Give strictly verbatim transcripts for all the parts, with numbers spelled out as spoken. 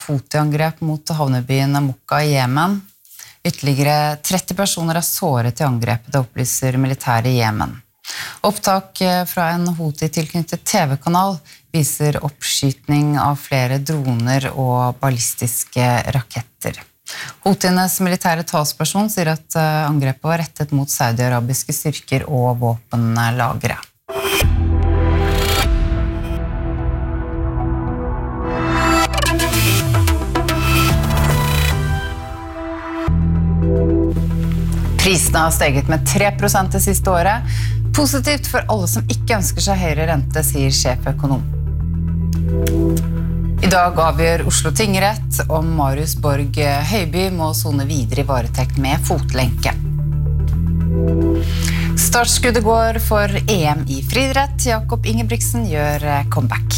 Houthi-angrep mot havnebyen Mokka i Jemen. Ytterligere tretti personer er såret i angrepet, det opplyser militæret i Jemen. Opptak fra en Houthi-tilknyttet T V-kanal viser oppskytning av flere droner og ballistiske raketter. Houthienes militære talsperson sier at angrepet var rettet mot saudi-arabiske styrker og våpenlagre. Prisene har steget med tre prosent det siste året. Positivt for alle som ikke ønsker seg høyere rente, sier sjeføkonom. I dag avgjør Oslo tingrett om Marius Borg Høiby må sone videre i varetekt med fotlenke. Startskuddet går for E M i friidrett. Jakob Ingebrigtsen gjør comeback.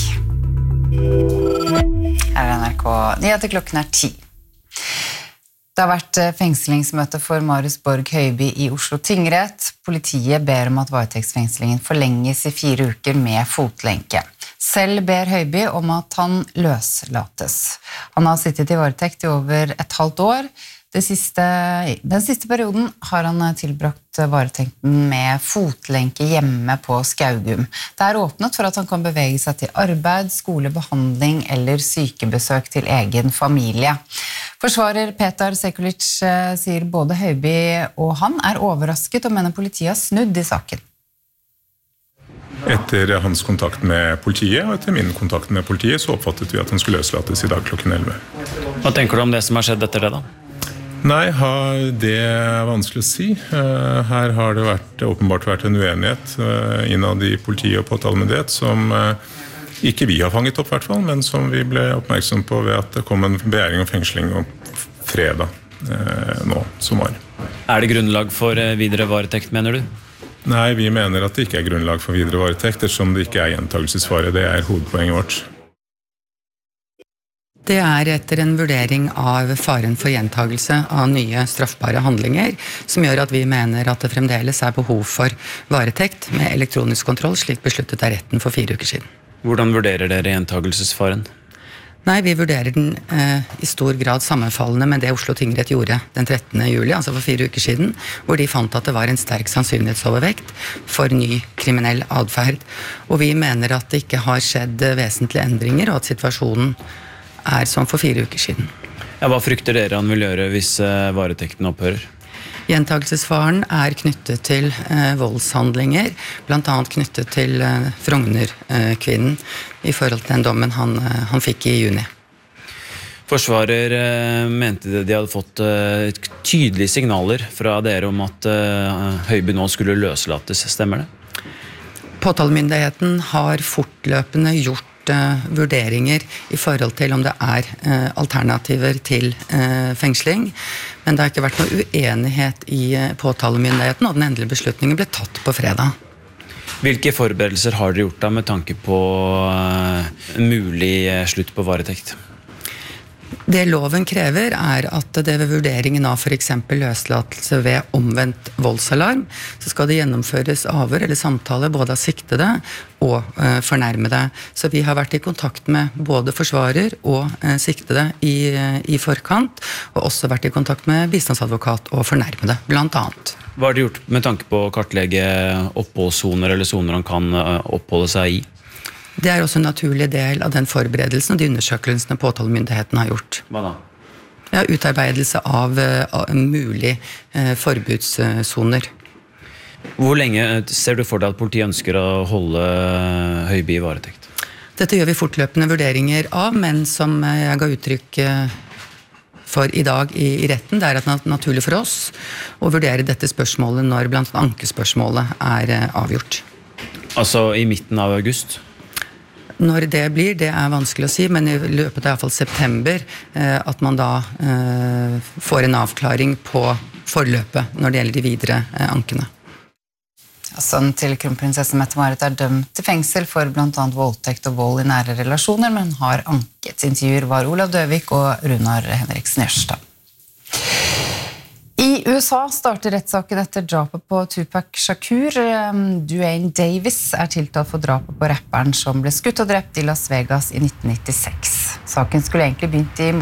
Her er N R K Nyheter, klokken er ti. Det har vært fengslingsmøte for Marius Borg Høiby i Oslo tingrett. Politiet ber om at varetektsfengslingen forlenges i fire uker med fotlenke. Selv ber Høiby om at han løslates. Han har sittet i varetekt i over et halvt år. Det siste, den siste perioden har han tilbrakt varetekten med fotlenke hjemme på Skaugum. Det er åpnet for at han kan bevege seg til arbeid, skole, behandling eller sykebesøk til egen familie. Forsvarer Petar Sekulic sier både Høiby og han er overrasket og mener politiet har snudd i saken. Etter hans kontakt med politiet og etter min kontakt med politiet så oppfattet vi at han skulle løslates i dag klokken elleve. Hva tenker du om det som har skjedd etter det da? Nei, det er vanskelig å si. Her har det vært, åpenbart vært en uenighet innad i politi og påtalemyndighet som ikke vi har fanget opp i hvert fall, men som vi ble oppmerksom på ved at det kom en begjæring om fengsling om fredag nå, som var. Er det grunnlag for videre varetekt, mener du? Nei, vi mener at det ikke er grunnlag for videre varetekt, ettersom det ikke er gjentagelsesfare. Det er hovedpoenget vårt. Det er etter en vurdering av faren for gjentagelse av nye straffbare handlinger, som gjør at vi mener at det fremdeles er behov for varetekt med elektronisk kontroll, slik besluttet av retten for fire uker siden. Hvordan vurderer dere gjentagelsesfaren? Nei, vi vurderer den eh, i stor grad sammenfallende med det Oslo tingrett gjorde den trettende juli, altså for fire uker siden, hvor de fant at det var en sterk sannsynlighetsovervekt for ny kriminell adferd. Og vi mener at det ikke har skjedd vesentlige endringer, og at situasjonen er som for fire uker siden. Ja, hva frykter dere han vil gjøre hvis uh, varetekten opphører? Gjentagelsesfaren er knyttet til eh, voldshandlinger, blant annet knyttet til eh, Frogner-kvinnen i forhold til den dommen han, eh, han fikk i juni. Forsvarer eh, mente de hadde fått eh, tydelige signaler fra dere om at eh, Høiby nå skulle løslates, stemmer det? Påtalemyndigheten har fortløpende gjort vurderinger i forhold til om det er eh, alternativer til eh, fengsling, men det har ikke vært noe uenighet i eh, påtalemyndigheten, og den endelige beslutningen ble tatt på fredag. Hvilke forberedelser har dere gjort da med tanke på eh, en mulig eh, slutt på varetekt? Det loven krever er at det ved vurderingen av for eksempel løslatelse ved omvendt voldsalarm, så skal det gjennomføres avhør eller samtale både av siktede og eh, fornærmede. Så vi har vært i kontakt med både forsvarer og eh, siktede i, i forkant, og også vært i kontakt med bistandsadvokat og fornærmede, blant annet. Hva har dere gjort med tanke på å kartlegge oppholdssoner eller soner han kan oppholde seg i? Det er også en naturlig del av den forberedelsen og de undersøkelsene påtalemyndigheten har gjort. Hva da? Ja, utarbeidelse av, av mulig eh, forbudssoner. Hvor lenge ser du for deg at politiet ønsker å holde Høiby i varetekt? Dette gjør vi fortløpende vurderinger av, men som jeg ga uttrykk for i dag i, i retten, det er at det er naturlig for oss å vurdere dette spørsmålet når blant annet ankespørsmålet er avgjort. Altså i midten av august? Når det blir, det er vanskelig å si, men i løpet av i hvert fall september eh, at man da eh, får en avklaring på forløpet når det gjelder de videre eh, ankene. Sønnen til kronprinsesse Mette-Marit er dømt til fengsel for blant annet voldtekt og vold i nære relasjoner, men har anket. Intervjuer var Olav Døvik og Runar Henriksen Jørstad. I U S A starter rettssaken etter drapet på Tupac Shakur. Duane Davis er tiltalt for drapet på rapperen som ble skutt og drept i Las Vegas i nitten nittiseks. Saken skulle egentlig begynt i